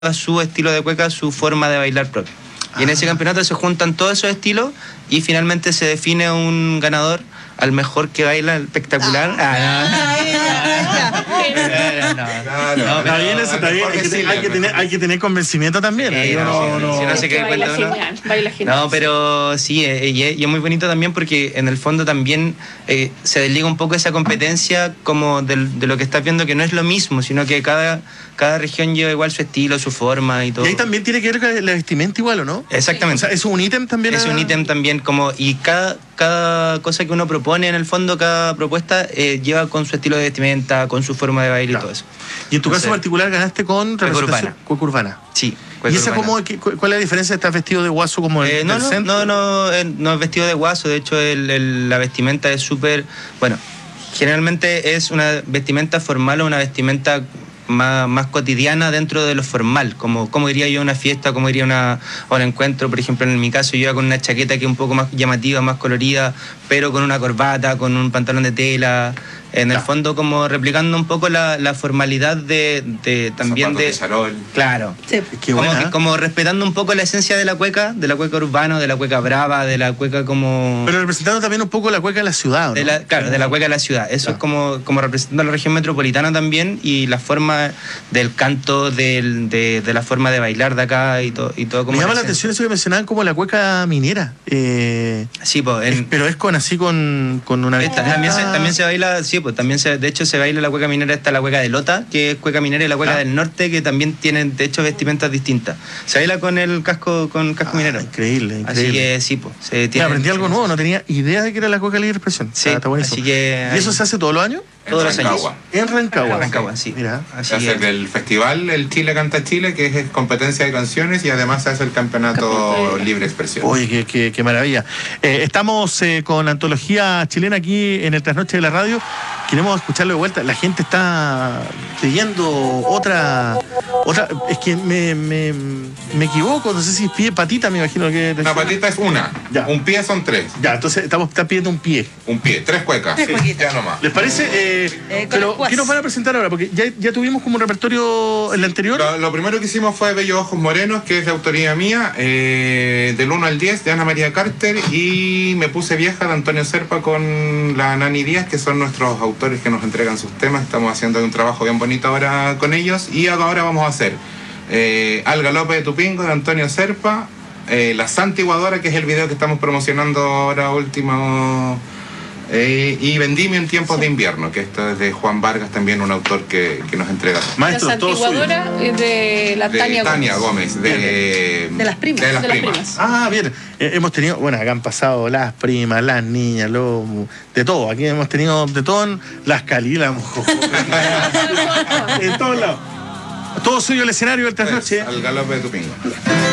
su estilo de cueca, su forma de bailar propia. Y en ese campeonato se juntan todos esos estilos y finalmente se define un ganador al mejor que baila espectacular. Está bien eso, está bien. Hay que tener convencimiento también. No, pero sí, y es muy bonito también porque en el fondo también se desliga un poco esa competencia como de lo que estás viendo, que no es lo mismo, sino que cada región lleva igual su estilo, su forma y todo. Y ahí también tiene que ver con la vestimenta igual, ¿o no? Exactamente. O sea, es un ítem también. Es un ítem también como, y cada cosa que uno propone en el fondo, cada propuesta lleva con su estilo de vestimenta, con su forma de baile, claro, y todo eso. Y en tu caso particular ganaste con cueca urbana. Sí. ¿Y esa cuál es la diferencia? ¿Estás vestido de guaso como el del centro? No es vestido de guaso, de hecho la vestimenta es súper, bueno, generalmente es una vestimenta formal o una vestimenta más cotidiana dentro de lo formal, como iría yo a una fiesta, como iría a un encuentro. Por ejemplo, en mi caso yo iba con una chaqueta que es un poco más llamativa, más colorida, pero con una corbata, con un pantalón de tela, en el fondo como replicando un poco la formalidad de también de charol. Claro, sí. como respetando un poco la esencia de la cueca urbana, de la cueca brava, de la cueca como... Pero representando también un poco la cueca de la ciudad, ¿no? de la cueca de la ciudad. Eso claro. Es como representando a la región metropolitana también, y la forma del canto, de la forma de bailar de acá y todo como... Me llama la atención eso que mencionaban como la cueca minera. Sí, pues... pero es con una... También se baila... Sí, pues también de hecho se baila la cueca minera, está la cueca de Lota, que es cueca minera, y la cueca del norte, que también tienen de hecho vestimentas distintas. Se baila con el casco minero. Increíble. Así que sí, pues. Aprendí algo nuevo, no tenía idea de que era la cueca libre expresión. Sí, está buenísimo. Así que... ¿Y eso se hace todos los años? Todos los años. En Rancagua. En Rancagua, sí. Mira. Se hace el festival, el Chile Canta Chile, que es competencia de canciones, y además se hace el campeonato libre expresión. Oye, qué maravilla. Estamos con Antología Chilena aquí en el Trasnoche de la Radio. Queremos escucharlo de vuelta. La gente está pidiendo otra. Es que me equivoco, no sé si es pie, patita, me imagino que... Una patita es una. Ya. Un pie son tres. Ya, entonces estamos pidiendo un pie. Un pie, tres cuecas. Sí, ya nomás. ¿Les parece? Pero, ¿qué nos van a presentar ahora? Porque ya tuvimos como un repertorio en la anterior. Lo primero que hicimos fue Bellos Ojos Morenos, que es de autoría mía, del 1 al 10 de Ana María Carter, y Me Puse Vieja de Antonio Serpa con la Nani Díaz, que son nuestros autores que nos entregan sus temas. Estamos haciendo un trabajo bien bonito ahora con ellos, y ahora vamos a hacer Al Galope de Tupingo de Antonio Serpa, La Santiguadora, que es el video que estamos promocionando ahora último, y Vendimio en tiempos de invierno, que esto es de Juan Vargas, también un autor que nos entrega. Maestro, la Santiguadora es de la Tania Gómez. De las primas. De las primas. Ah, bien. Hemos tenido, bueno, acá han pasado las primas, las niñas, de todo. Aquí hemos tenido de todo, las Cali, la en todos lados. Todo suyo el escenario del Trasnoche. Al Galope de Tupingo.